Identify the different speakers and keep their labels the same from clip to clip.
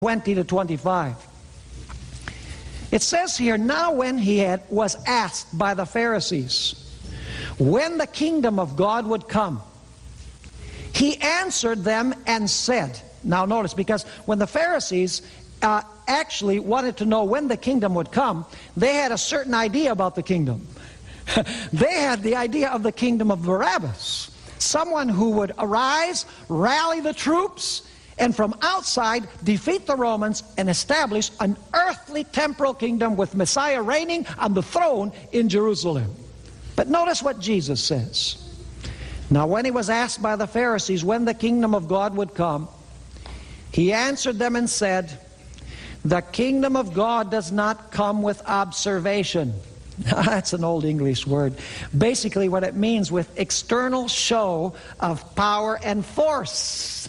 Speaker 1: 20 to 25. It says here, now when he was asked by the Pharisees when the kingdom of God would come, he answered them and said, now notice, because when the Pharisees actually wanted to know when the kingdom would come, they had a certain idea about the kingdom. They had the idea of the kingdom of Barabbas, someone who would arise, rally the troops, and from outside defeat the Romans and establish an earthly temporal kingdom with Messiah reigning on the throne in Jerusalem. But notice what Jesus says. Now when he was asked by the Pharisees when the kingdom of God would come, he answered them and said, the kingdom of God does not come with observation. That's an old English word. Basically what it means, with external show of power and force.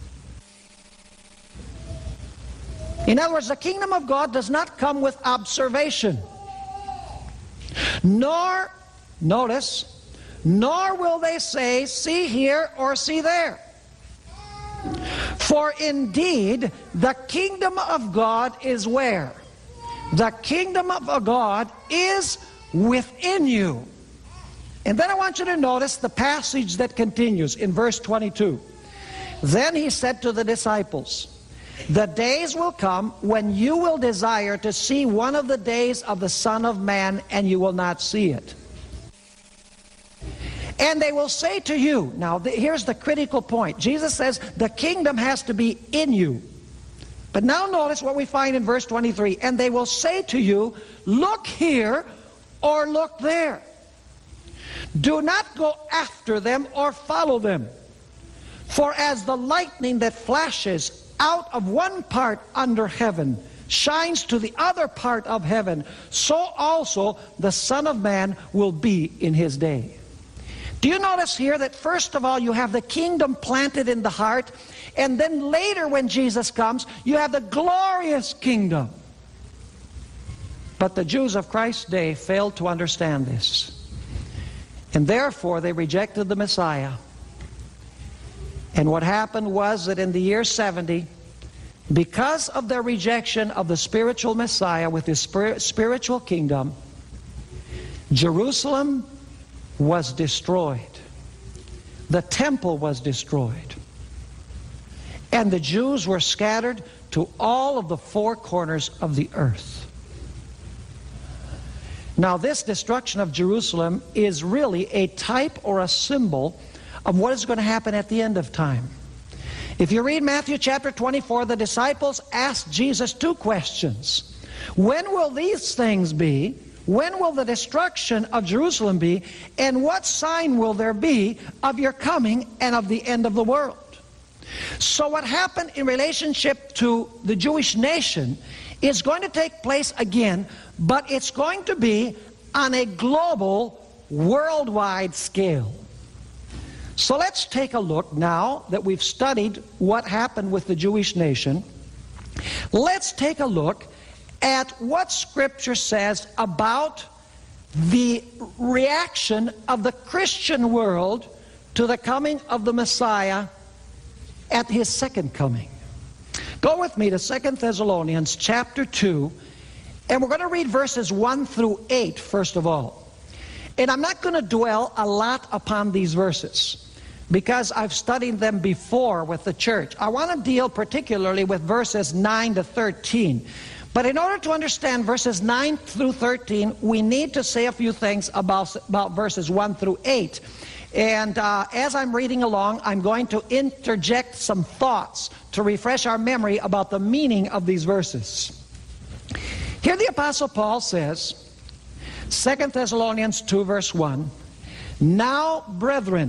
Speaker 1: In other words, the kingdom of God does not come with observation. Nor, notice, nor will they say, see here or see there. For indeed, the kingdom of God is where? The kingdom of God is within you. And then I want you to notice the passage that continues in verse 22. Then he said to the disciples, the days will come when you will desire to see one of the days of the Son of Man, and you will not see it. And they will say to you, now here's the critical point. Jesus says the kingdom has to be in you. But now notice what we find in verse 23. And they will say to you, look here or look there. Do not go after them or follow them. For as the lightning that flashes out of one part under heaven shines to the other part of heaven, so also the Son of Man will be in his day. Do you notice here that first of all you have the kingdom planted in the heart, and then later when Jesus comes you have the glorious kingdom? But the Jews of Christ's day failed to understand this, and therefore they rejected the Messiah. And what happened was that in the year 70, because of their rejection of the spiritual Messiah with his spiritual kingdom, Jerusalem was destroyed. The temple was destroyed. And the Jews were scattered to all of the four corners of the earth. Now this destruction of Jerusalem is really a type or a symbol of what is going to happen at the end of time. If you read Matthew chapter 24, the disciples asked Jesus two questions. When will these things be? When will the destruction of Jerusalem be? And what sign will there be of your coming and of the end of the world? So what happened in relationship to the Jewish nation is going to take place again, but it's going to be on a global, worldwide scale. So let's take a look now that we've studied what happened with the Jewish nation. Let's take a look at what Scripture says about the reaction of the Christian world to the coming of the Messiah at his second coming. Go with me to 2 Thessalonians chapter 2, and we're going to read verses 1 through 8 first of all. And I'm not going to dwell a lot upon these verses because I've studied them before with the church. I want to deal particularly with verses 9 to 13. But in order to understand verses 9 through 13, we need to say a few things about verses 1 through 8. And as I'm reading along, I'm going to interject some thoughts to refresh our memory about the meaning of these verses. Here the Apostle Paul says, 2 Thessalonians 2 verse 1, now, brethren,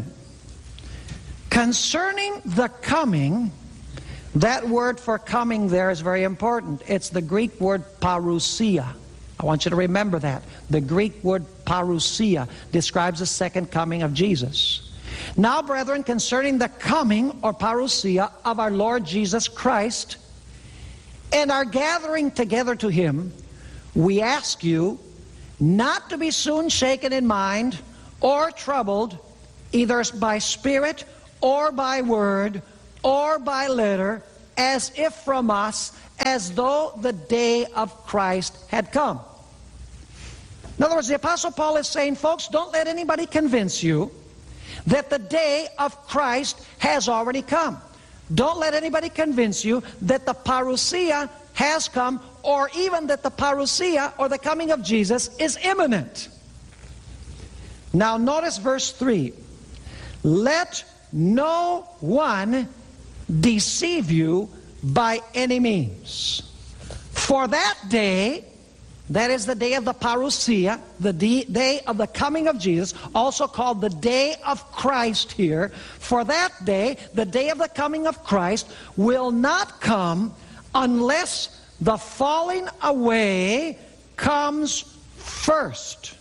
Speaker 1: concerning the coming, that word for coming there is very important. It's the Greek word parousia. I want you to remember that. The Greek word parousia describes the second coming of Jesus. Now, brethren, concerning the coming, or parousia, of our Lord Jesus Christ, and our gathering together to him, we ask you not to be soon shaken in mind or troubled, either by spirit or by word or by letter, as if from us, as though the day of Christ had come. In other words, the Apostle Paul is saying, folks, don't let anybody convince you that the day of Christ has already come. Don't let anybody convince you that the parousia has come, or even that the parousia, or the coming of Jesus, is imminent. Now notice verse 3. Let no one deceive you by any means. For that day, that is the day of the parousia, the day of the coming of Jesus, also called the day of Christ here. For that day, the day of the coming of Christ, will not come unless the falling away comes first.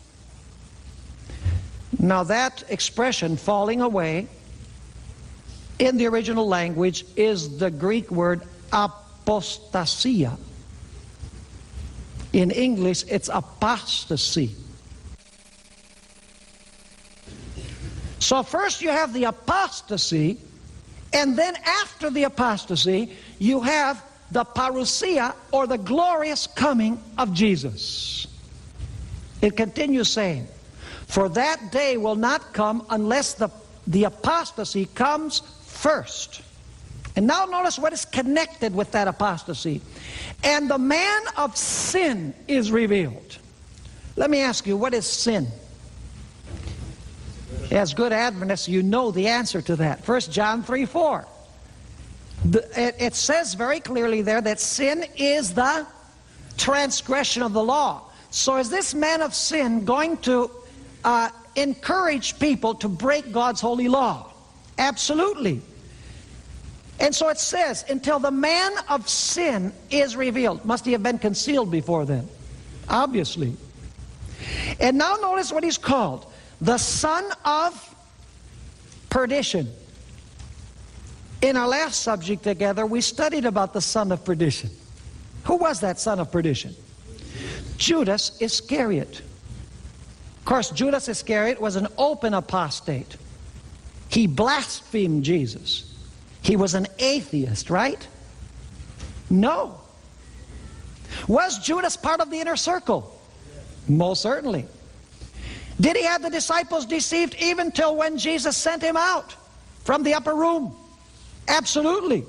Speaker 1: Now that expression, falling away, in the original language is the Greek word apostasia. In English, it's apostasy. So first you have the apostasy, and then after the apostasy, you have the parousia, or the glorious coming of Jesus. It continues saying, for that day will not come unless the apostasy comes first. And now notice what is connected with that apostasy. And the man of sin is revealed. Let me ask you, what is sin? As good Adventists, you know the answer to that. 1 John 3:4. It says very clearly there that sin is the transgression of the law. So is this man of sin going to encourage people to break God's holy law? Absolutely. And so it says, until the man of sin is revealed. Must he have been concealed before then? Obviously. And now notice what he's called. The son of perdition. In our last subject together, we studied about the son of perdition. Who was that son of perdition? Judas Iscariot. Of course, Judas Iscariot was an open apostate. He blasphemed Jesus. He was an atheist, right? No. Was Judas part of the inner circle? Most certainly. Did he have the disciples deceived even till when Jesus sent him out from the upper room? Absolutely.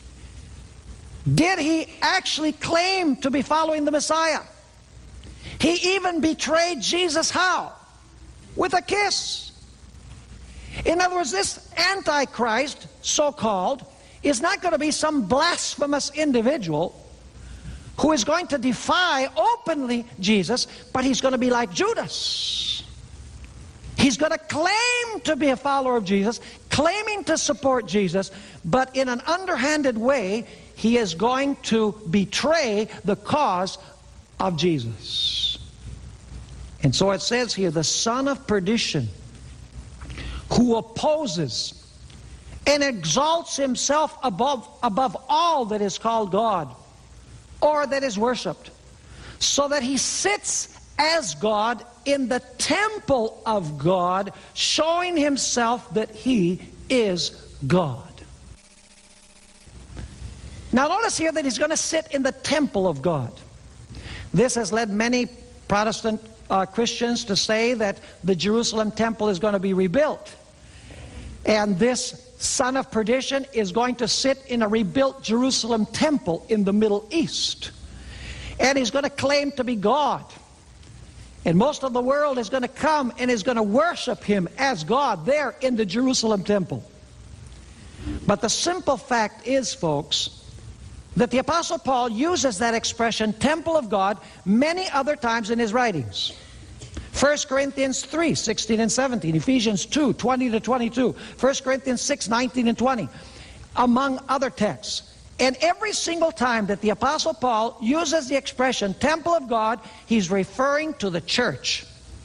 Speaker 1: Did he actually claim to be following the Messiah? He even betrayed Jesus how? With a kiss. In other words, this Antichrist, so-called, is not going to be some blasphemous individual who is going to defy openly Jesus, but he's going to be like Judas. He's going to claim to be a follower of Jesus, claiming to support Jesus, but in an underhanded way, he is going to betray the cause of Jesus. And so it says here, the son of perdition, who opposes and exalts himself above all that is called God or that is worshipped, so that he sits as God in the temple of God, showing himself that he is God. Now notice here that he's going to sit in the temple of God. This has led many Protestant Christians to say that the Jerusalem temple is going to be rebuilt. And this son of perdition is going to sit in a rebuilt Jerusalem temple in the Middle East. And he's going to claim to be God. And most of the world is going to come and is going to worship him as God there in the Jerusalem temple. But the simple fact is, folks, that the Apostle Paul uses that expression, temple of God, many other times in his writings. 1 Corinthians 3, 16 and 17, Ephesians 2, 20 to 22, 1 Corinthians 6, 19 and 20, among other texts. And every single time that the Apostle Paul uses the expression temple of God, he's referring to the church.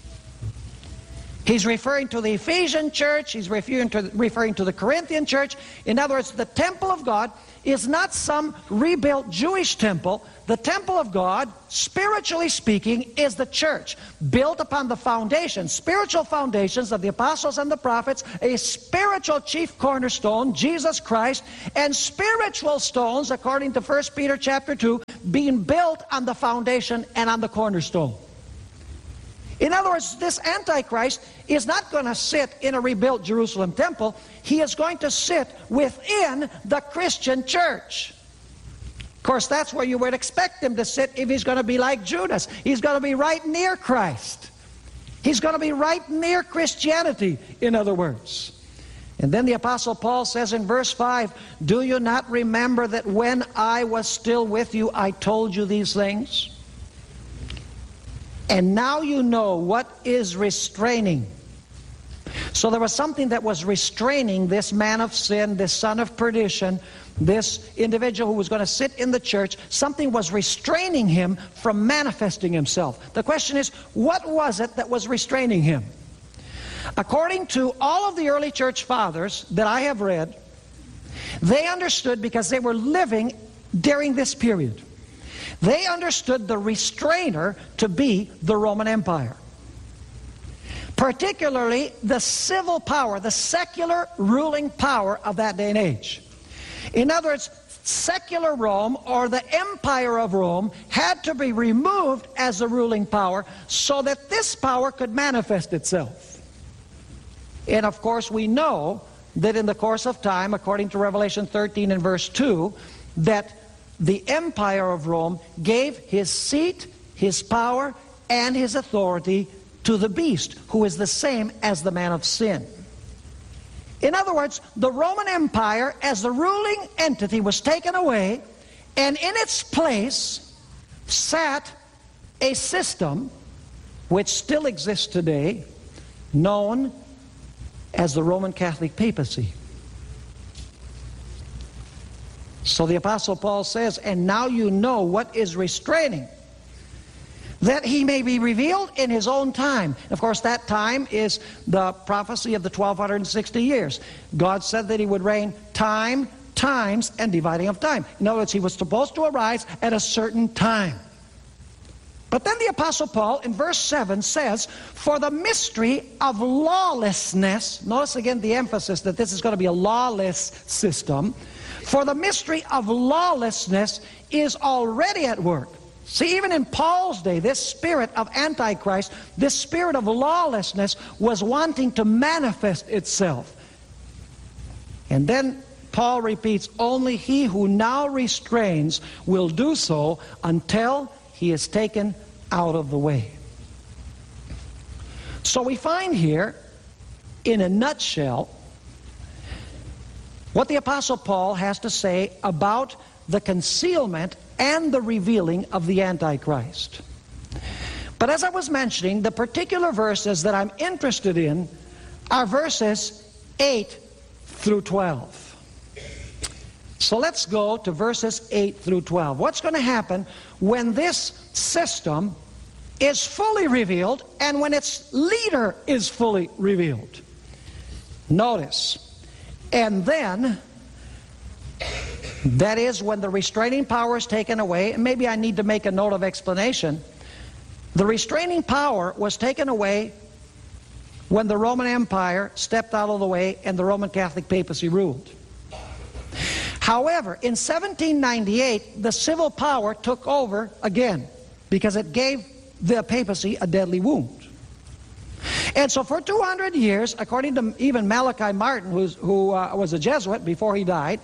Speaker 1: He's referring to the Ephesian church, he's referring to the Corinthian church. In other words, the temple of God is not some rebuilt Jewish temple. The temple of God, spiritually speaking, is the church, built upon the foundation, spiritual foundations of the apostles and the prophets, a spiritual chief cornerstone, Jesus Christ, and spiritual stones, according to 1 Peter chapter 2, being built on the foundation and on the cornerstone. In other words, this Antichrist is not going to sit in a rebuilt Jerusalem temple. He is going to sit within the Christian church. Of course, that's where you would expect him to sit if he's going to be like Judas. He's going to be right near Christ. He's going to be right near Christianity, in other words. And then the Apostle Paul says in verse 5, "Do you not remember that when I was still with you, I told you these things? And now you know what is restraining." So there was something that was restraining this man of sin, this son of perdition, this individual who was going to sit in the church. Something was restraining him from manifesting himself. The question is, what was it that was restraining him? According to all of the early church fathers that I have read, they understood, because they were living during this period, they understood the restrainer to be the Roman Empire. Particularly the civil power, the secular ruling power of that day and age. In other words, secular Rome, or the Empire of Rome, had to be removed as the ruling power so that this power could manifest itself. And of course we know that in the course of time, according to Revelation 13 and verse 2, that the Empire of Rome gave his seat, his power, and his authority to the beast, who is the same as the man of sin. In other words, the Roman Empire as the ruling entity was taken away, and in its place sat a system which still exists today, known as the Roman Catholic papacy. So the Apostle Paul says, "And now you know what is restraining, that he may be revealed in his own time." Of course, that time is the prophecy of the 1260 years. God said that he would reign time, times, and dividing of time. In other words, he was supposed to arise at a certain time. But then the Apostle Paul in verse 7 says, "For the mystery of lawlessness," notice again the emphasis that this is going to be a lawless system, "for the mystery of lawlessness is already at work." See, even in Paul's day, this spirit of Antichrist, this spirit of lawlessness was wanting to manifest itself. And then Paul repeats, "Only he who now restrains will do so until he is taken out of the way." So we find here, in a nutshell, what the Apostle Paul has to say about the concealment and the revealing of the Antichrist. But as I was mentioning, the particular verses that I'm interested in are verses 8 through 12. So let's go to verses 8 through 12. What's going to happen when this system is fully revealed and when its leader is fully revealed? Notice, "And then," that is when the restraining power is taken away, and maybe I need to make a note of explanation. The restraining power was taken away when the Roman Empire stepped out of the way and the Roman Catholic papacy ruled. However, in 1798, the civil power took over again because it gave the papacy a deadly wound. And so for 200 years, according to even Malachi Martin, who was a Jesuit before he died,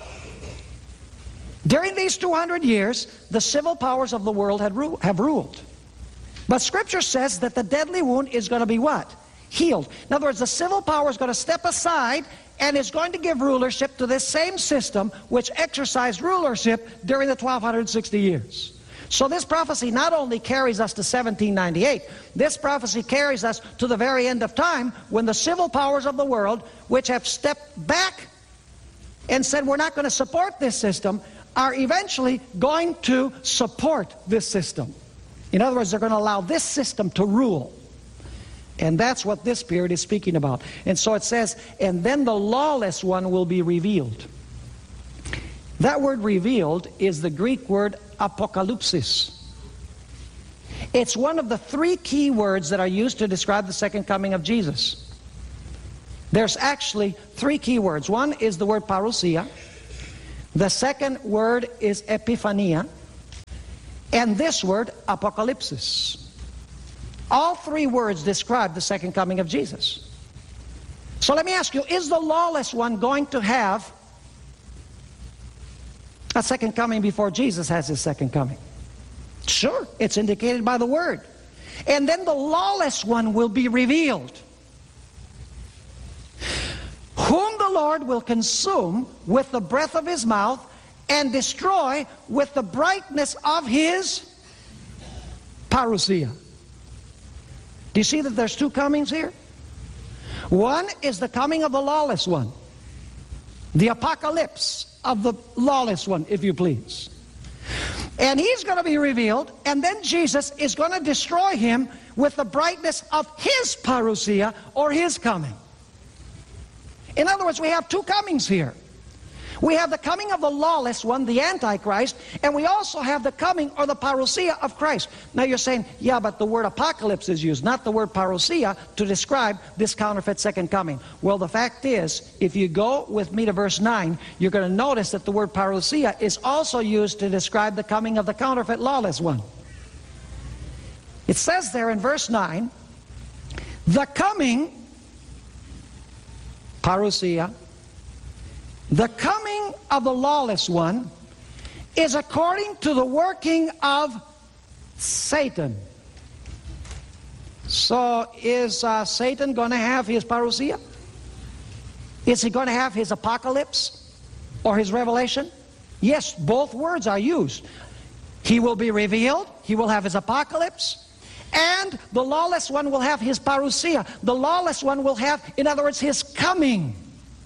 Speaker 1: during these 200 years, the civil powers of the world have ruled. But Scripture says that the deadly wound is going to be what? Healed. In other words, the civil power is going to step aside and is going to give rulership to this same system which exercised rulership during the 1260 years. So this prophecy not only carries us to 1798, this prophecy carries us to the very end of time when the civil powers of the world, which have stepped back and said we're not going to support this system, are eventually going to support this system. In other words, they're going to allow this system to rule. And that's what this period is speaking about. And so it says, "And then the lawless one will be revealed." That word revealed is the Greek word apokalypsis. It's one of the three key words that are used to describe the second coming of Jesus. There's actually three key words. One is the word parousia. The second word is epiphania. And this word, apocalypsis. All three words describe the second coming of Jesus. So let me ask you, is the lawless one going to have a second coming before Jesus has his second coming? Sure, it's indicated by the word. And then the lawless one will be revealed, whom the Lord will consume with the breath of his mouth and destroy with the brightness of his parousia. Do you see that there's two comings here? One is the coming of the lawless one, the apocalypse of the lawless one, if you please. And he's going to be revealed, and then Jesus is going to destroy him with the brightness of his parousia, or his coming. In other words, we have two comings here. We have the coming of the lawless one, the Antichrist, and we also have the coming or the parousia of Christ. Now you're saying, yeah, but the word apocalypse is used, not the word parousia, to describe this counterfeit second coming. Well, the fact is, if you go with me to verse 9, you're going to notice that the word parousia is also used to describe the coming of the counterfeit lawless one. It says there in verse 9, the coming, parousia, the coming of the lawless one is according to the working of Satan. So is Satan going to have his parousia? Is he going to have his apocalypse or his revelation? Yes, both words are used. He will be revealed, he will have his apocalypse, and the lawless one will have his parousia. The lawless one will have, in other words, his coming.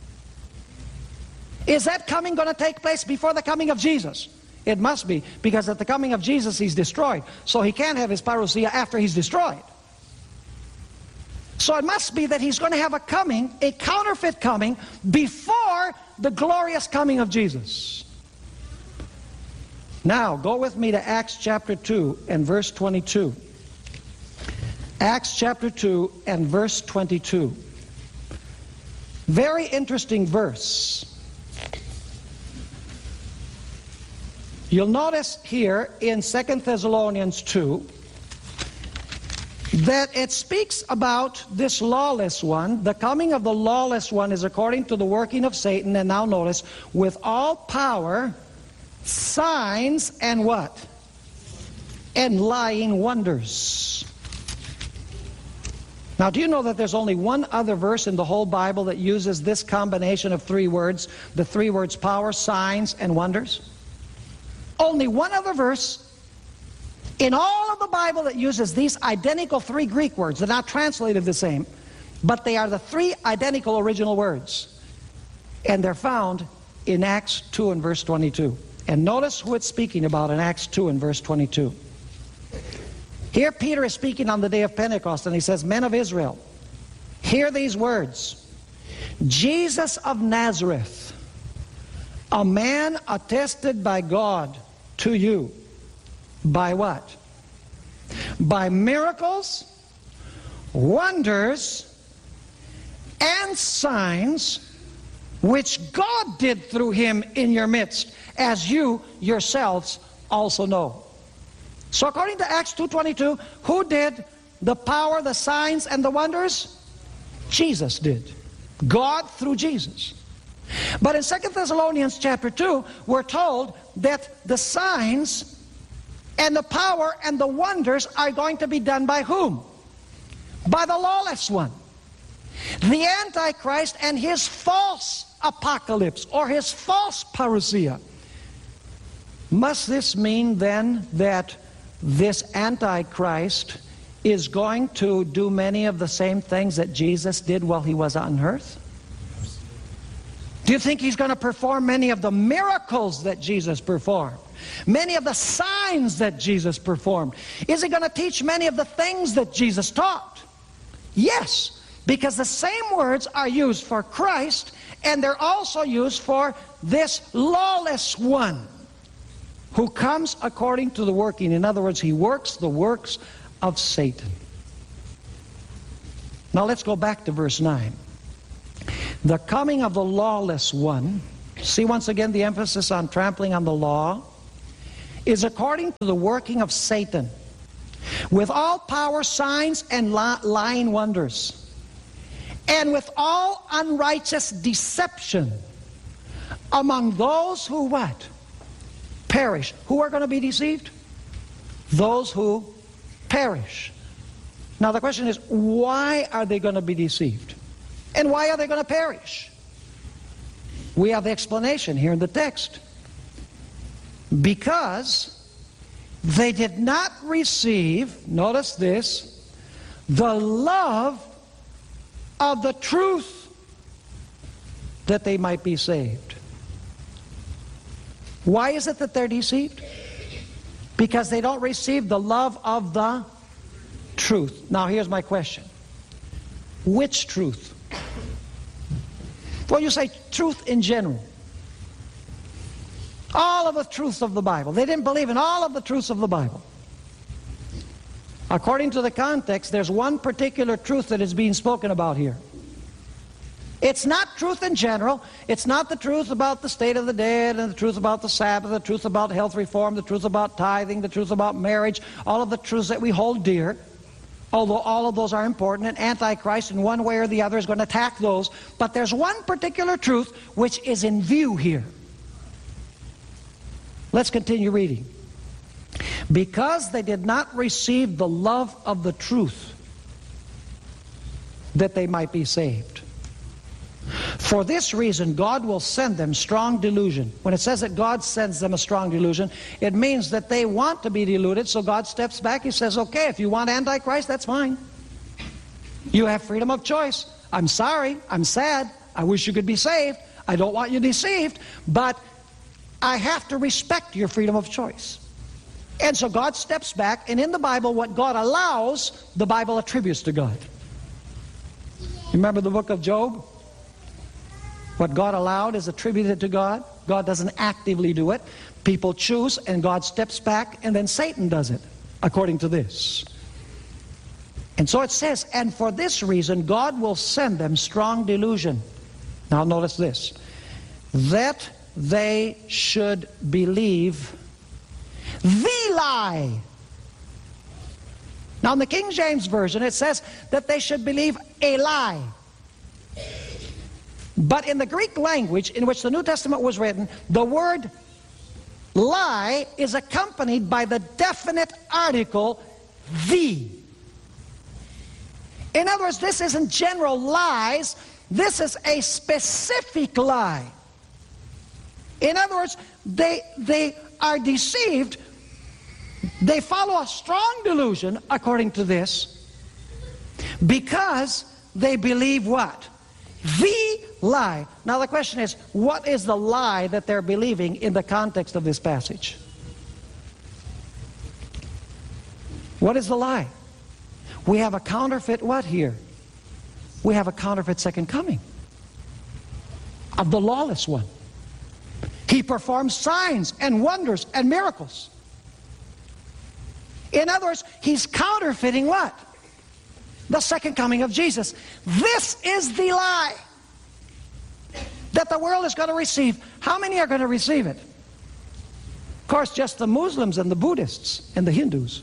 Speaker 1: Is that coming going to take place before the coming of Jesus? It must be, because at the coming of Jesus he's destroyed. So he can't have his parousia after he's destroyed. So it must be that he's going to have a coming, a counterfeit coming, before the glorious coming of Jesus. Now, go with me to Acts chapter 2 and verse 22. Acts chapter 2 and verse 22. Very interesting verse. You'll notice here in 2 Thessalonians 2 that it speaks about this lawless one. The coming of the lawless one is according to the working of Satan, and now notice, with all power, signs, and what? And lying wonders. Now, do you know that there's only one other verse in the whole Bible that uses this combination of three words, the three words power, signs, and wonders? Only one other verse in all of the Bible that uses these identical three Greek words. They're not translated the same, but they are the three identical original words. And they're found in Acts 2 and verse 22. And notice who it's speaking about in Acts 2 and verse 22. Here Peter is speaking on the day of Pentecost, and he says, men of Israel, hear these words. Jesus of Nazareth, a man attested by God to you. By what? By miracles, wonders, and signs, which God did through him in your midst, as you yourselves also know. So according to Acts 2:22, who did the power, the signs, and the wonders? Jesus did. God through Jesus. But in 2 Thessalonians chapter 2, we're told that the signs and the power and the wonders are going to be done by whom? By the lawless one. The Antichrist and his false apocalypse, or his false parousia. Must this mean then that this Antichrist is going to do many of the same things that Jesus did while he was on earth? Do you think he's going to perform many of the miracles that Jesus performed? Many of the signs that Jesus performed? Is he going to teach many of the things that Jesus taught? Yes, because the same words are used for Christ And they're also used for this lawless one who comes according to the working. In other words, he works the works of Satan. Now let's go back to verse 9. The coming of the lawless one, see once again the emphasis on trampling on the law, is according to the working of Satan, with all power, signs, and lying wonders, and with all unrighteous deception among those who what? Perish. Who are going to be deceived? Those who perish. Now the question is, why are they going to be deceived? And why are they going to perish? We have the explanation here in the text. Because they did not receive, notice this, the love of the truth that they might be saved. Why is it that they're deceived? Because they don't receive the love of the truth. Now here's my question. Which truth? Well, you say truth in general. All of the truths of the Bible. They didn't believe in all of the truths of the Bible. According to the context, there's one particular truth that is being spoken about here. It's not truth in general. It's not the truth about the state of the dead and the truth about the Sabbath, the truth about health reform, the truth about tithing, the truth about marriage, all of the truths that we hold dear, although all of those are important, and Antichrist in one way or the other is going to attack those. But there's one particular truth which is in view here. Let's continue reading. Because they did not receive the love of the truth, that they might be saved. For this reason, God will send them strong delusion. When it says that God sends them a strong delusion, it means that they want to be deluded, so God steps back. He says, okay, if you want Antichrist, that's fine. You have freedom of choice. I'm sorry, I'm sad, I wish you could be saved. I don't want you deceived, but I have to respect your freedom of choice. And so God steps back, and in the Bible, what God allows, the Bible attributes to God. You remember the book of Job? What God allowed is attributed to God. God doesn't actively do it. People choose, and God steps back, and then Satan does it, according to this. And so it says, and for this reason, God will send them strong delusion. Now notice this. That they should believe the lie. Now in the King James Version, it says that they should believe a lie. But in the Greek language in which the New Testament was written, the word lie is accompanied by the definite article, the. In other words, this isn't general lies, this is a specific lie. In other words, they are deceived, they follow a strong delusion, according to this, because they believe what? The lie. Now the question is, what is the lie that they're believing in the context of this passage? What is the lie? We have a counterfeit what here? We have a counterfeit second coming of the lawless one. He performs signs and wonders and miracles. In other words, he's counterfeiting what? The second coming of Jesus. This is the lie that the world is going to receive. How many are going to receive it? Of course, just the Muslims and the Buddhists and the Hindus.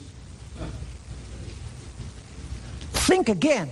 Speaker 1: Think again.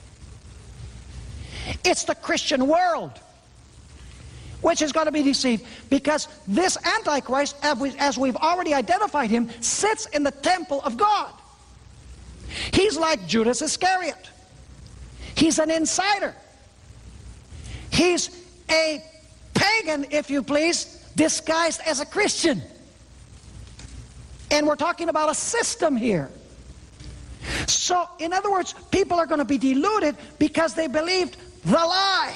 Speaker 1: It's the Christian world which is going to be deceived, because this Antichrist, as we've already identified him, sits in the temple of God. He's like Judas Iscariot. He's an insider. He's a pagan, if you please, disguised as a Christian. And we're talking about a system here. So, in other words, people are going to be deluded because they believed the lie.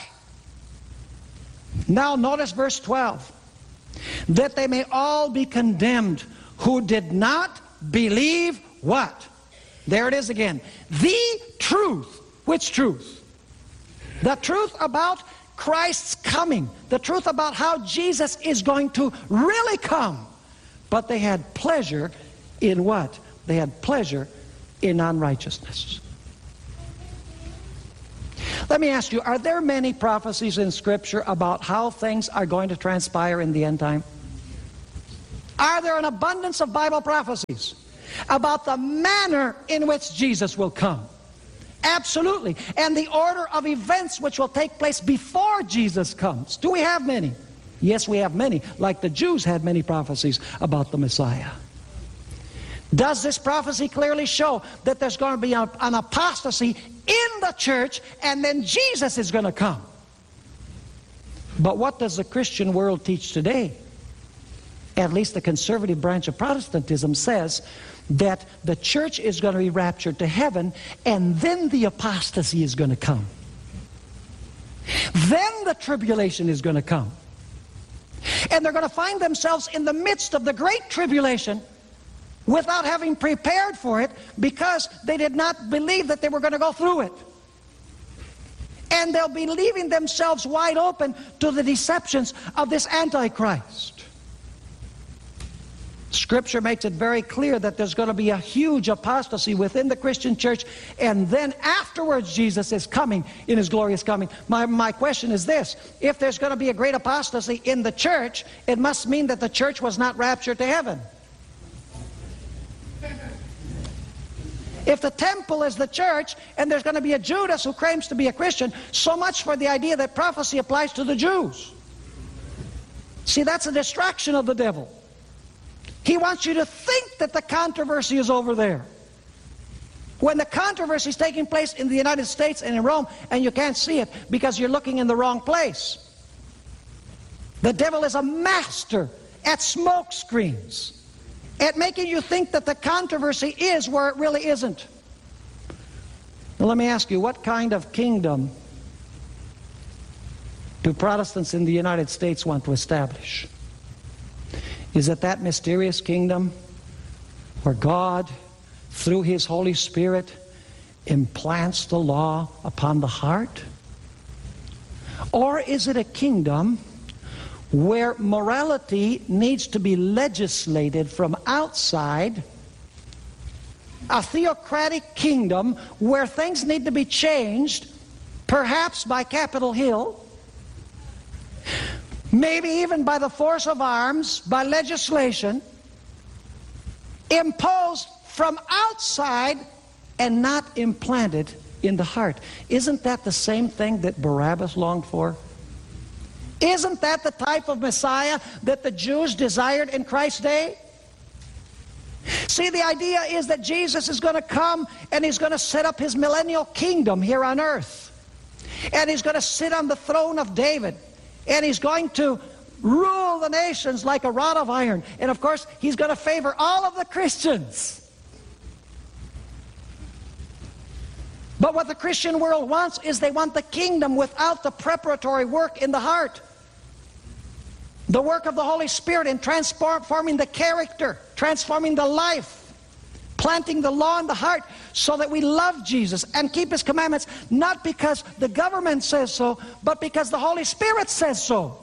Speaker 1: Now notice verse 12. That they may all be condemned who did not believe what? There it is again. The truth. Which truth? The truth about Christ's coming, the truth about how Jesus is going to really come. But they had pleasure in what? They had pleasure in unrighteousness. Let me ask you, are there many prophecies in Scripture about how things are going to transpire in the end time? Are there an abundance of Bible prophecies about the manner in which Jesus will come? Absolutely. And the order of events which will take place before Jesus comes. Do we have many? Yes, we have many. Like the Jews had many prophecies about the Messiah. Does this prophecy clearly show that there's going to be an apostasy in the church and then Jesus is going to come? But what does the Christian world teach today? At least the conservative branch of Protestantism says that the church is going to be raptured to heaven and then the apostasy is going to come. Then the tribulation is going to come. And they're going to find themselves in the midst of the great tribulation without having prepared for it because they did not believe that they were going to go through it. And they'll be leaving themselves wide open to the deceptions of this Antichrist. Scripture makes it very clear that there's going to be a huge apostasy within the Christian church, and then afterwards Jesus is coming in His glorious coming. My question is this: if there's going to be a great apostasy in the church, it must mean that the church was not raptured to heaven. If the temple is the church, and there's going to be a Judas who claims to be a Christian, so much for the idea that prophecy applies to the Jews. See, that's a distraction of the devil. He wants you to think that the controversy is over there, when the controversy is taking place in the United States and in Rome, and you can't see it because you're looking in the wrong place. The devil is a master at smoke screens, at making you think that the controversy is where it really isn't. Now let me ask you, what kind of kingdom do Protestants in the United States want to establish? Is it that mysterious kingdom where God, through His Holy Spirit, implants the law upon the heart? Or is it a kingdom where morality needs to be legislated from outside, a theocratic kingdom where things need to be changed, perhaps by Capitol Hill, maybe even by the force of arms, by legislation, imposed from outside and not implanted in the heart? Isn't that the same thing that Barabbas longed for? Isn't that the type of Messiah that the Jews desired in Christ's day? See, the idea is that Jesus is going to come and He's going to set up His millennial kingdom here on earth. And He's going to sit on the throne of David. And He's going to rule the nations like a rod of iron. And of course, He's going to favor all of the Christians. But what the Christian world wants is they want the kingdom without the preparatory work in the heart. The work of the Holy Spirit in transforming the character, transforming the life, planting the law in the heart so that we love Jesus and keep His commandments, not because the government says so, but because the Holy Spirit says so.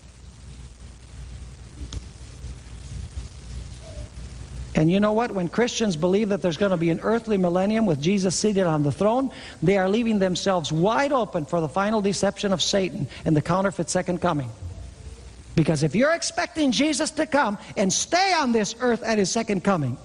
Speaker 1: And you know what? When Christians believe that there's going to be an earthly millennium with Jesus seated on the throne, they are leaving themselves wide open for the final deception of Satan and the counterfeit second coming. Because if you're expecting Jesus to come and stay on this earth at His second coming,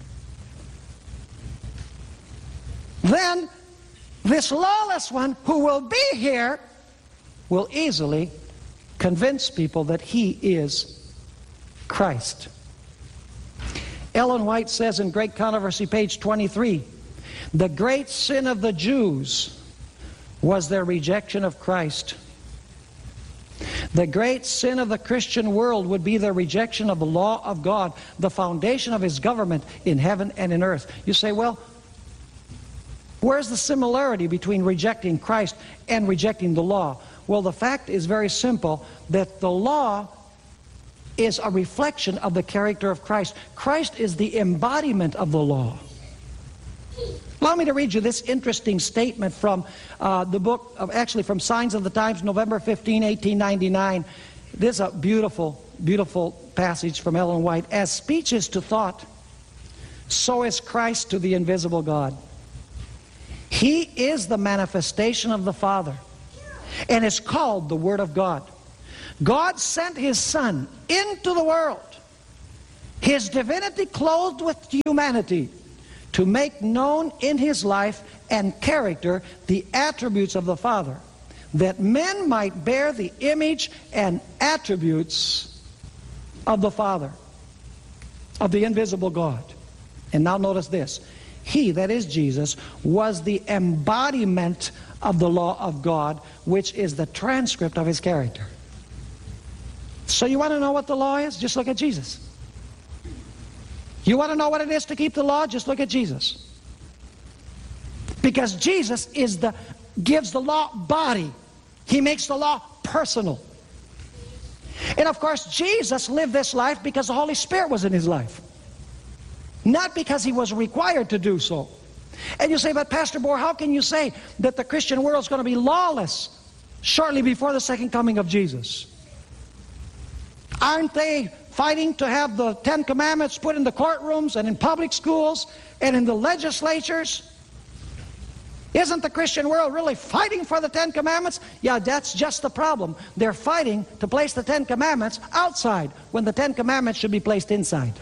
Speaker 1: then this lawless one who will be here will easily convince people that He is Christ. Ellen White says in Great Controversy, page 23, the great sin of the Jews was their rejection of Christ. The great sin of the Christian world would be their rejection of the law of God, the foundation of His government in heaven and in earth. You say, well, where's the similarity between rejecting Christ and rejecting the law? Well, the fact is very simple, that the law is a reflection of the character of Christ. Christ is the embodiment of the law. Allow me to read you this interesting statement from the book, actually from Signs of the Times, November 15, 1899. This is a beautiful, beautiful passage from Ellen White. As speech is to thought, so is Christ to the invisible God. He is the manifestation of the Father and is called the Word of God. God sent His Son into the world, His divinity clothed with humanity, to make known in His life and character the attributes of the Father, that men might bear the image and attributes of the Father, of the invisible God. And now notice this. He, that is Jesus, was the embodiment of the law of God, which is the transcript of His character. So you want to know what the law is? Just look at Jesus. You want to know what it is to keep the law? Just look at Jesus. Because Jesus gives the law body. He makes the law personal. And of course, Jesus lived this life because the Holy Spirit was in His life. Not because He was required to do so. And you say, but Pastor Bohr, how can you say that the Christian world is going to be lawless shortly before the second coming of Jesus? Aren't they fighting to have the Ten Commandments put in the courtrooms and in public schools and in the legislatures? Isn't the Christian world really fighting for the Ten Commandments? Yeah, that's just the problem. They're fighting to place the Ten Commandments outside when the Ten Commandments should be placed inside.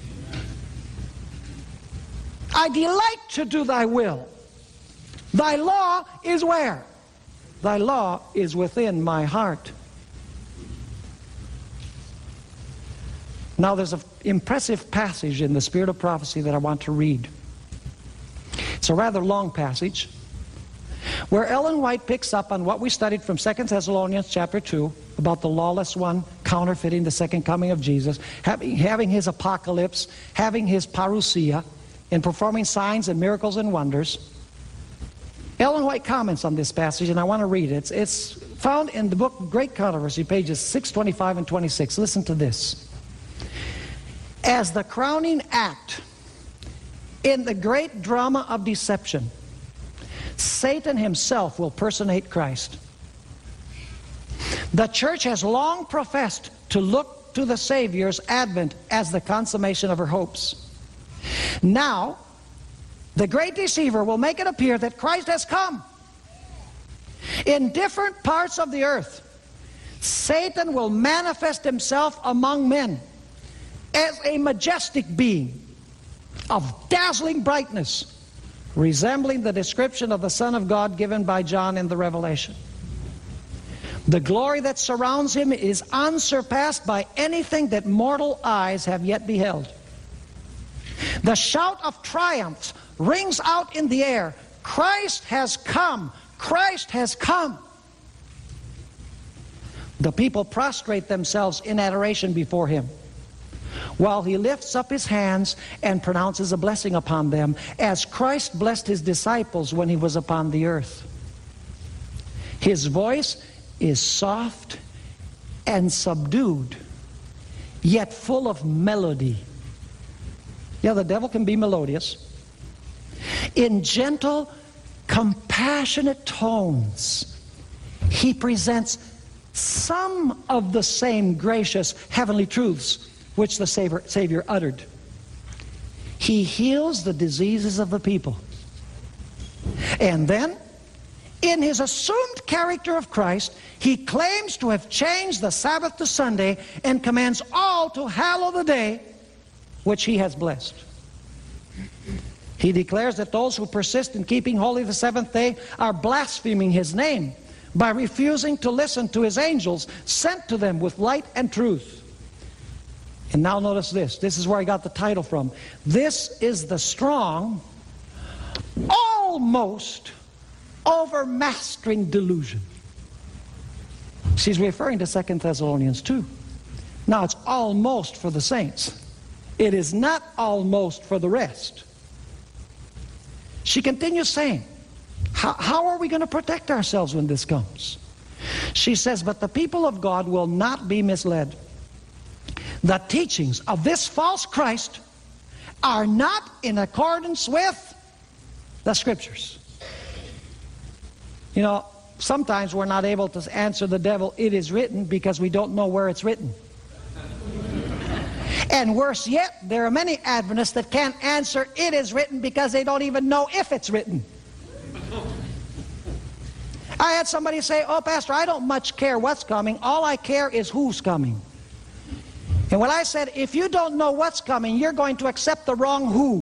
Speaker 1: I delight to do thy will. Thy law is where? Thy law is within my heart. Now there's an impressive passage in the Spirit of Prophecy that I want to read. It's a rather long passage where Ellen White picks up on what we studied from 2 Thessalonians chapter 2 about the lawless one counterfeiting the second coming of Jesus, having his apocalypse, having his parousia, and performing signs and miracles and wonders. Ellen White comments on this passage, and I want to read it. It's found in the book Great Controversy, pages 625 and 26. Listen to this. As the crowning act in the great drama of deception, Satan himself will personate Christ. The church has long professed to look to the Savior's advent as the consummation of her hopes. Now, the great deceiver will make it appear that Christ has come. In different parts of the earth, Satan will manifest himself among men as a majestic being of dazzling brightness, resembling the description of the Son of God given by John in the Revelation. The glory that surrounds him is unsurpassed by anything that mortal eyes have yet beheld. The shout of triumph rings out in the air. Christ has come! Christ has come! The people prostrate themselves in adoration before him, while he lifts up his hands and pronounces a blessing upon them, as Christ blessed his disciples when he was upon the earth. His voice is soft and subdued, yet full of melody. Yeah, the devil can be melodious. In gentle, compassionate tones, he presents some of the same gracious heavenly truths which the Savior uttered. He heals the diseases of the people. And then, in his assumed character of Christ, he claims to have changed the Sabbath to Sunday and commands all to hallow the day which he has blessed. He declares that those who persist in keeping holy the seventh day are blaspheming his name by refusing to listen to his angels sent to them with light and truth. And now notice this. This is where I got the title from. This is the strong, almost overmastering delusion. She's referring to 2 Thessalonians 2. Now it's almost for the saints. It is not almost for the rest. She continues saying, how are we going to protect ourselves when this comes? She says, but the people of God will not be misled. The teachings of this false Christ are not in accordance with The Scriptures. You know, sometimes we're not able to answer the devil, "It is written," because we don't know where it's written. And worse yet, there are many Adventists that can't answer "it is written" because they don't even know if it's written. I had somebody say, "Oh, Pastor, I don't much care what's coming. All I care is who's coming." And when I said, if you don't know what's coming, you're going to accept the wrong who.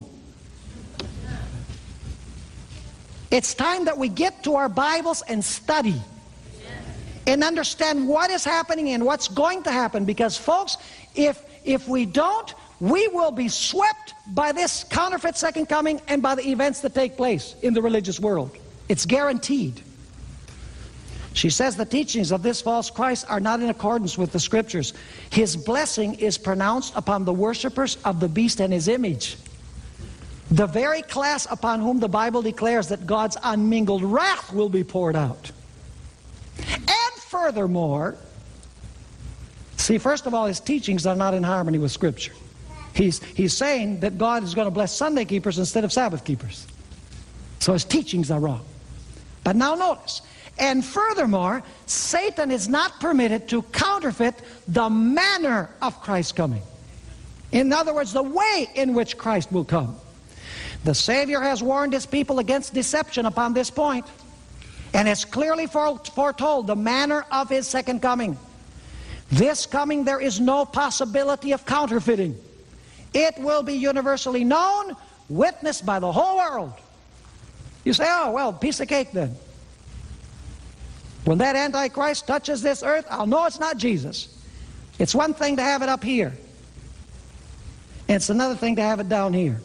Speaker 1: It's time that we get to our Bibles and study and understand what is happening and what's going to happen. Because, folks, if we don't, we will be swept by this counterfeit second coming and by the events that take place in the religious world. It's guaranteed. She says the teachings of this false Christ are not in accordance with the Scriptures. His blessing is pronounced upon the worshipers of the beast and his image, the very class upon whom the Bible declares that God's unmingled wrath will be poured out. And furthermore, see, first of all, his teachings are not in harmony with Scripture. He's saying that God is going to bless Sunday keepers instead of Sabbath keepers. So his teachings are wrong. But now notice, and furthermore, Satan is not permitted to counterfeit the manner of Christ's coming. In other words, the way in which Christ will come. The Savior has warned his people against deception upon this point, and has clearly foretold the manner of his second coming. This coming, there is no possibility of counterfeiting. It will be universally known, witnessed by the whole world. You say, "Oh, well, piece of cake then. When that Antichrist touches this earth, I'll know it's not Jesus." It's one thing to have it up here. It's another thing to have it down here.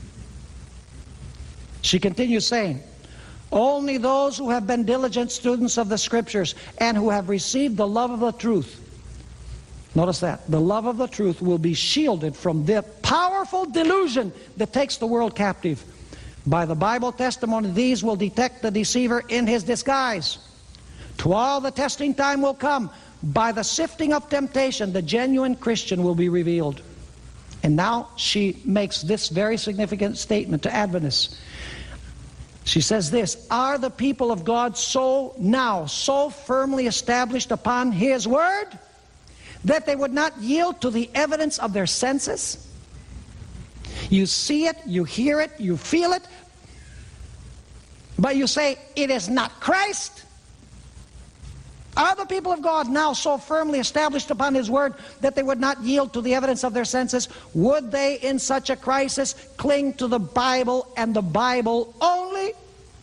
Speaker 1: She continues saying, "Only those who have been diligent students of the Scriptures and who have received the love of the truth," notice that, the love of the truth, "will be shielded from the powerful delusion that takes the world captive. By the Bible testimony, these will detect the deceiver in his disguise. To all the testing time will come. By the sifting of temptation, the genuine Christian will be revealed." And now she makes this very significant statement to Adventists. She says this, "Are the people of God so firmly established upon His Word that they would not yield to the evidence of their senses?" You see it, you hear it, you feel it, but you say, "It is not Christ." Are the people of God now so firmly established upon His Word that they would not yield to the evidence of their senses? Would they, in such a crisis, cling to the Bible and the Bible only?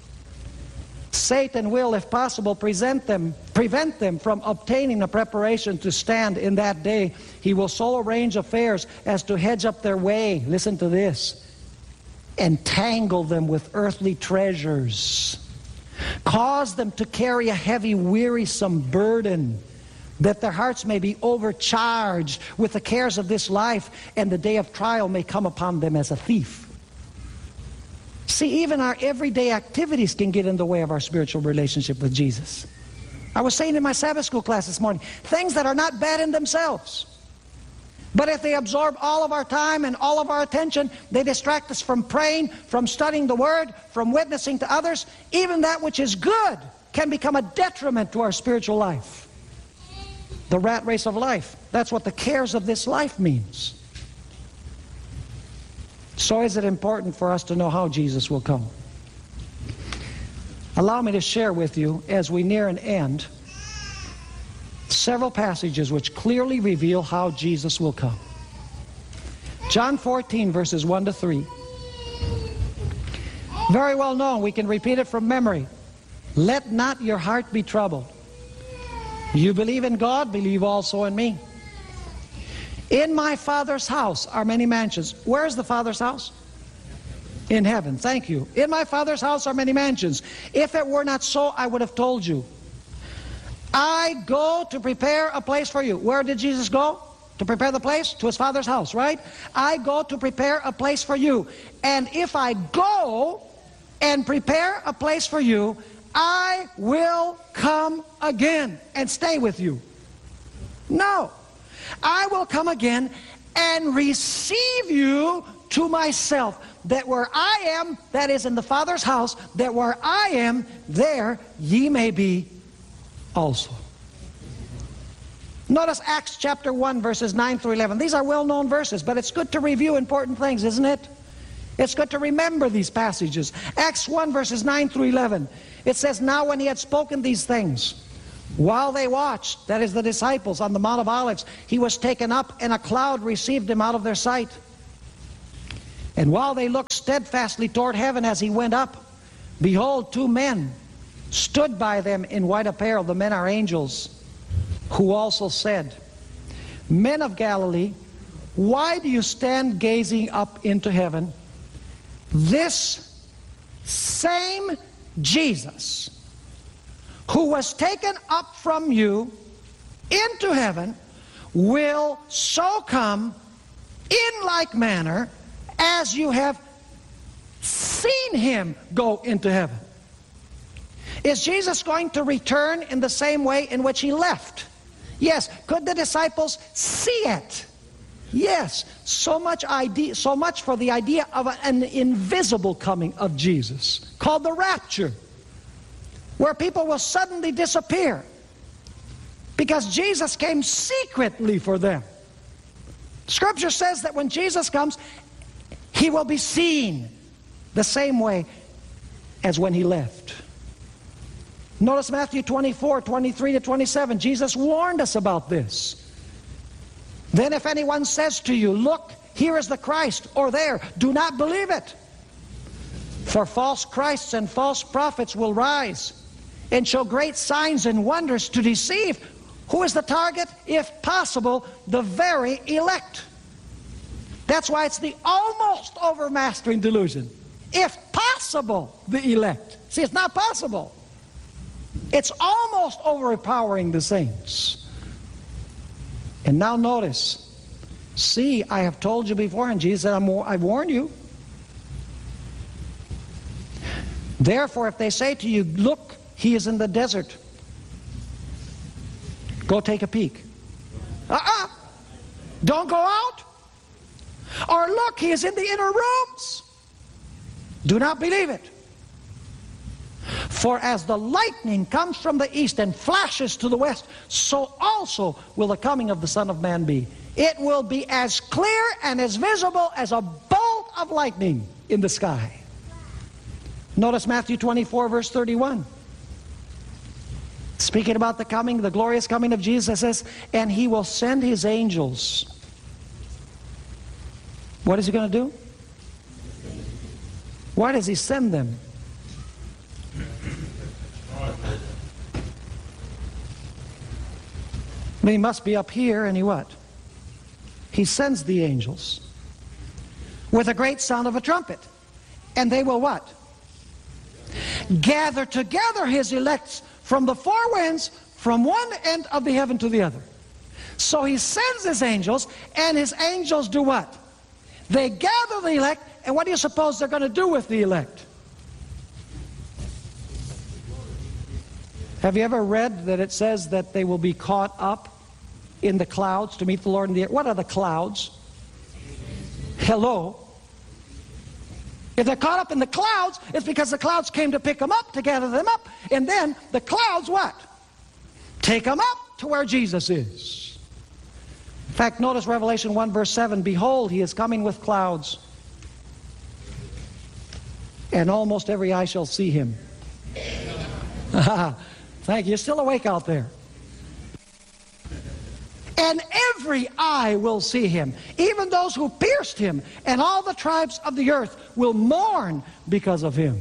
Speaker 1: Satan will, if possible, prevent them from obtaining a preparation to stand in that day. He will so arrange affairs as to hedge up their way, listen to this, entangle them with earthly treasures, cause them to carry a heavy, wearisome burden, that their hearts may be overcharged with the cares of this life, and the day of trial may come upon them as a thief. See, even our everyday activities can get in the way of our spiritual relationship with Jesus. I was saying in my Sabbath school class this morning, things that are not bad in themselves, but if they absorb all of our time and all of our attention, they distract us from praying, from studying the Word, from witnessing to others. Even that which is good can become a detriment to our spiritual life. The rat race of life. That's what the cares of this life means. So is it important for us to know how Jesus will come. Allow me to share with you, as we near an end, several passages which clearly reveal how Jesus will come. John 14, verses 1 to 3. Very well known. We can repeat it from memory. "Let not your heart be troubled. You believe in God, believe also in me. In my Father's house are many mansions." Where is the Father's house? In heaven. Thank you. "In my Father's house are many mansions. If it were not so, I would have told you. I go to prepare a place for you." Where did Jesus go? To prepare the place? To His Father's house, right? "I go to prepare a place for you. And if I go and prepare a place for you, I will come again and stay with you." No. "I will come again and receive you to myself, that where I am, that is in the Father's house, that where I am, there ye may be also. Notice Acts chapter 1, verses 9 through 11. These are well-known verses, but it's good to review important things, isn't it? It's good to remember these passages. Acts 1, verses 9 through 11. It says, now when he had spoken these things, while they watched, that is the disciples, on the Mount of Olives, he was taken up, and a cloud received him out of their sight. And while they looked steadfastly toward heaven as he went up, behold, two men stood by them in white apparel. The men are angels, who also said, Men of Galilee, why do you stand gazing up into heaven? This same Jesus, who was taken up from you into heaven, will so come in like manner as you have seen him go into heaven. Is Jesus going to return in the same way in which he left? Yes. Could the disciples see it? Yes. So much for the idea of an invisible coming of Jesus, called the rapture, where people will suddenly disappear because Jesus came secretly for them. Scripture says that when Jesus comes, he will be seen the same way as when he left. Notice Matthew 24, 23 to 27. Jesus warned us about this. Then if anyone says to you, look, here is the Christ, or there, do not believe it. For false Christs and false prophets will rise and show great signs and wonders to deceive. Who is the target? If possible, the very elect. That's why it's the almost overmastering delusion. If possible, the elect. See, it's not possible. It's almost overpowering the saints. And now notice, see, I have told you before, and Jesus said, I've warned you. Therefore, if they say to you, look, he is in the desert, go take a peek. Don't go out. Or look, he is in the inner rooms. Do not believe it. For as the lightning comes from the east and flashes to the west, so also will the coming of the Son of Man be. It will be as clear and as visible as a bolt of lightning in the sky. Notice Matthew 24, verse 31. Speaking about the coming, the glorious coming of Jesus, it says, and he will send his angels. What is he going to do? Why does he send them? He must be up here, and he what? He sends the angels with a great sound of a trumpet. And they will what? Gather together his elect from the four winds, from one end of the heaven to the other. So he sends his angels, and his angels do what? They gather the elect, and what do you suppose they're going to do with the elect? Have you ever read that it says that they will be caught up in the clouds to meet the Lord in the air? What are the clouds? Hello? If they're caught up in the clouds, it's because the clouds came to pick them up, to gather them up. And then the clouds what? Take them up to where Jesus is. In fact, notice Revelation 1 verse 7. Behold, he is coming with clouds, and almost every eye shall see him. Thank you. You're still awake out there. And every eye will see him, even those who pierced him, and all the tribes of the earth will mourn because of him.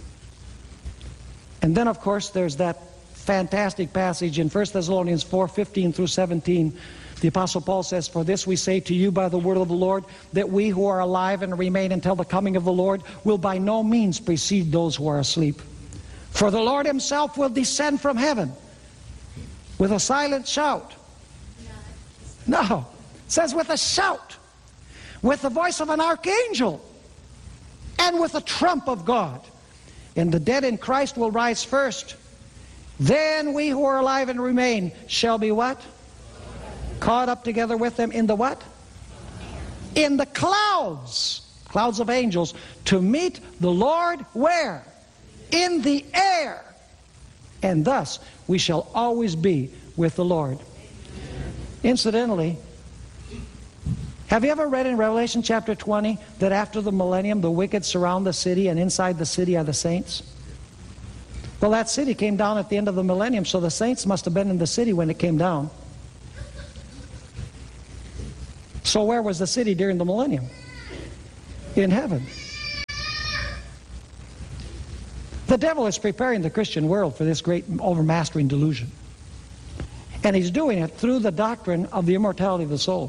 Speaker 1: And then, of course, there's that fantastic passage in 1 Thessalonians 4, 15 through 17. The Apostle Paul says, for this we say to you by the word of the Lord, that we who are alive and remain until the coming of the Lord will by no means precede those who are asleep. For the Lord himself will descend from heaven with a silent shout. No, it says with a shout, with the voice of an archangel, and with a trump of God. And the dead in Christ will rise first. Then we who are alive and remain shall be what? Caught up together with them in the what? In the clouds clouds of angels, to meet the Lord where? In the air. And thus we shall always be with the Lord. Incidentally, have you ever read in Revelation chapter 20 that after the millennium the wicked surround the city and inside the city are the saints? Well, that city came down at the end of the millennium, so the saints must have been in the city when it came down. So where was the city during the millennium? In heaven. The devil is preparing the Christian world for this great overmastering delusion. And he's doing it through the doctrine of the immortality of the soul.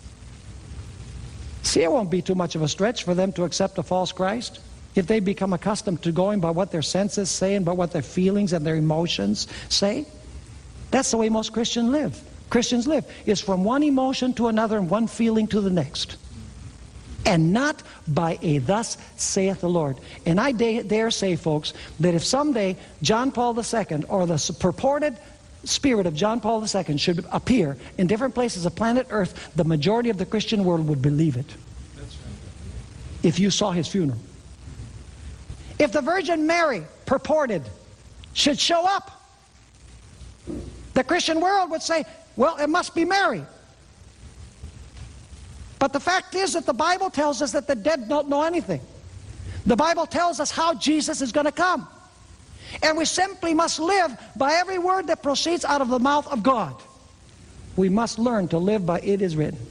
Speaker 1: See, it won't be too much of a stretch for them to accept a false Christ if they become accustomed to going by what their senses say and by what their feelings and their emotions say. That's the way most Christians live, is from one emotion to another and one feeling to the next. And not by a thus saith the Lord. And I dare say, folks, that if someday John Paul II or the purported spirit of John Paul II should appear in different places of planet Earth, the majority of the Christian world would believe it. That's right. If you saw his funeral. If the Virgin Mary, purported, should show up, the Christian world would say, well, it must be Mary. But the fact is that the Bible tells us that the dead don't know anything. The Bible tells us how Jesus is going to come. And we simply must live by every word that proceeds out of the mouth of God. We must learn to live by it is written.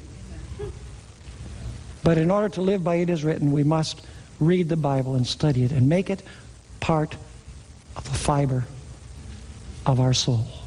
Speaker 1: But in order to live by it is written, we must read the Bible and study it and make it part of the fiber of our soul.